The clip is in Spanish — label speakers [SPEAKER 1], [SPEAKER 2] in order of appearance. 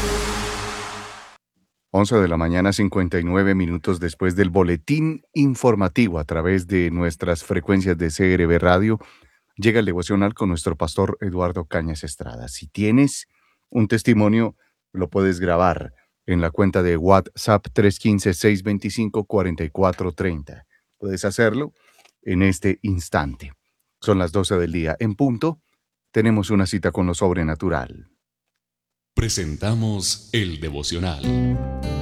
[SPEAKER 1] 11 de la mañana, 59 minutos después del boletín informativo a través de nuestras frecuencias de CRB Radio, llega el devocional con nuestro pastor Eduardo Cañas Estrada. Si tienes un testimonio, lo puedes grabar en la cuenta de WhatsApp 315-625-4430. Puedes hacerlo en este instante. Son las 12 del día. En punto, tenemos una cita con lo sobrenatural.
[SPEAKER 2] Presentamos el devocional.